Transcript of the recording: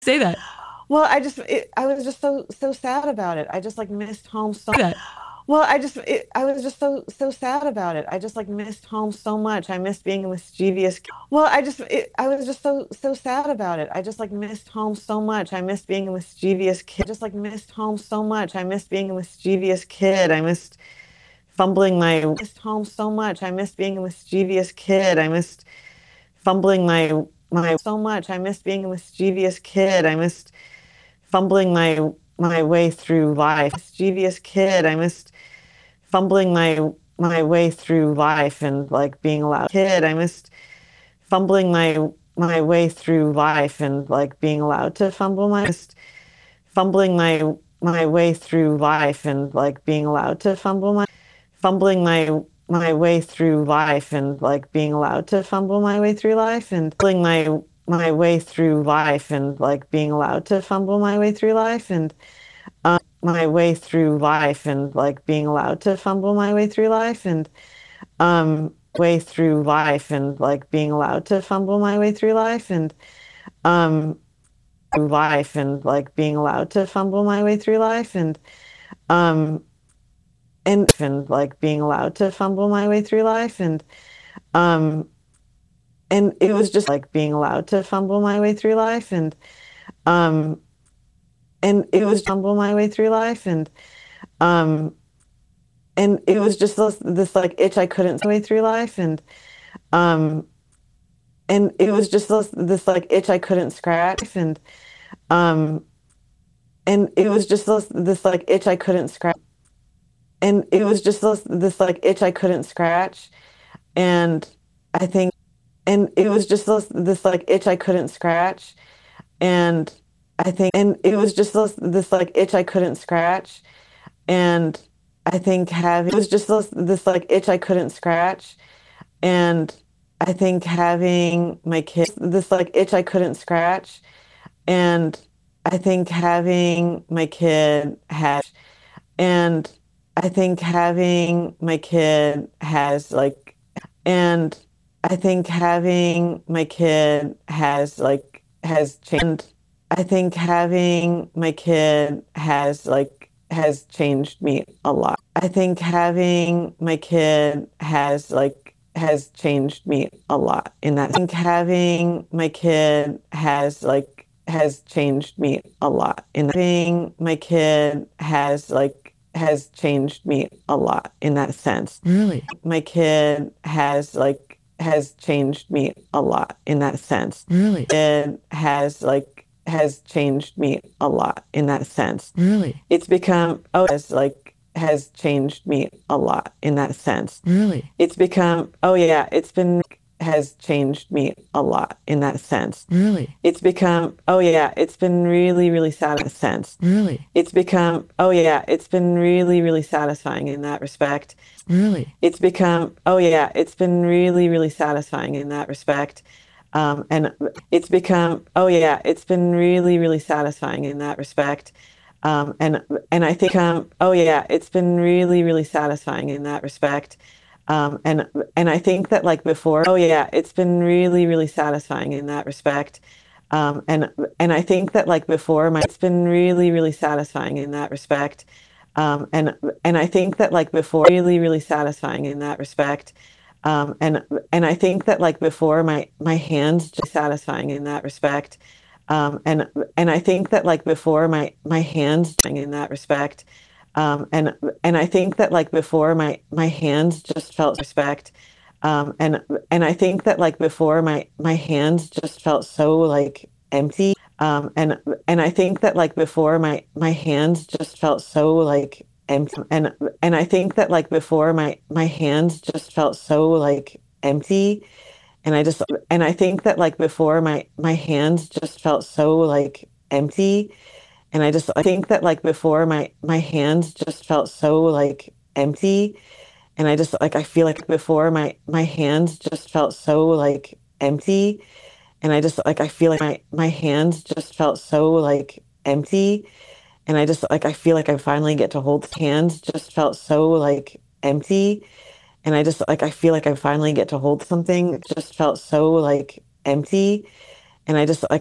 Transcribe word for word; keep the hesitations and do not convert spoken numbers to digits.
Say that. Well, I just it, I was just so so sad about it. I just like missed home so. Say that. Well, I just it, I was just so so sad about it. I just like missed home so much. I missed being a mischievous. Well, I just it, I was just so so sad about it. I just like missed home so much. I missed being a mischievous kid. Just like missed home so much. I missed being a mischievous kid. I missed fumbling my missed home so much. I missed being a mischievous kid. I missed fumbling my my so much. I missed being a mischievous kid. I missed fumbling my my way through life. Mischievous kid. I missed fumbling my my way through life and like being allowed. Kid. I missed fumbling my my way through life and like being allowed to fumble my missed fumbling my my way through life and like being allowed to fumble my fumbling my my way through life and like being allowed to fumble my way through life and fumbling my my way through life and like being allowed to fumble my way through life and um, my way through life and like being allowed to fumble my way through life and um way through life and like being allowed to fumble my way through life and um through life and like being allowed to fumble my way through life and um and and like being allowed to fumble my way through life and um and it was just like being allowed to fumble my way through life and um and it was fumble my way through life and um and it was just this, this like itch I couldn't way through life and um and it was just this, this like itch I couldn't scratch and um and it was just this, this like itch I couldn't scratch and it was just this, this like itch I couldn't scratch and I think and it was just this, this like itch I couldn't scratch and I think and it was just this, this like itch I couldn't scratch and I think having it was just this, this like itch I couldn't scratch and I think having my kids this like itch I couldn't scratch and I think having my kid has and I think having my kid has like and I think having my kid has like has changed. I think having my kid has like has changed me a lot. I think having my kid has like has changed me a lot in that. I think having my kid has like has changed me a lot in that. Having my kid has like has changed me a lot in that sense. Really? My kid has like has changed me a lot in that sense. Really? It has like has changed me a lot in that sense. Really? It's become oh has like has changed me a lot in that sense. Really? It's become oh yeah, it's been has changed me a lot in that sense. Really? It's become oh yeah, it's been really, really sad in that sense. Really? It's become oh yeah, it's been really, really satisfying in that respect. Really? It's become oh yeah, it's been really, really satisfying in that respect. Um, and it's become oh yeah, it's been really, really satisfying in that respect. Um, and and I think um, oh yeah, it's been really, really satisfying in that respect. Um, and and I think that like before, oh yeah, it's been really, really satisfying in that respect. Um, and and I think that like before, my it's been really, really satisfying in that respect. Um, and and I think that like before, really, really satisfying in that respect. Um, and and I think that like before, my my hands just satisfying in that respect. Um, and and I think that like before, my my hands in that respect. Um, and and I think that like before, my my hands just felt respect. Um, and and I think that like before, my my hands just felt so like empty. Um, and and I think that like before, my my hands just felt so like empty. And and I think that like before, my my hands just felt so like empty. And I just and I think that like before, my my hands just felt so like empty. And I just I think that like before, my my hands just felt so like empty. And I just like I feel like before, my my hands just felt so like empty. And I just like I feel like my my hands just felt so like empty. And I just like I feel like I finally get to hold hands just felt so like empty. And I just like I feel like I finally get to hold something. It just felt so like empty. And I just like